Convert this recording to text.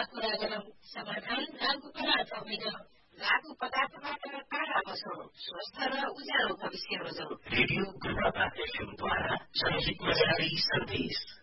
कुरा गरौँ। समाधान लागु पदार्थ होइन। लागु पदार्थबाट टाढा बसौँ। स्वस्थ र उज्यालो भविष्य रोजौँ। रेडियो गुरुबाबा एफएमद्वारा जनहितमा जारी सन्देश।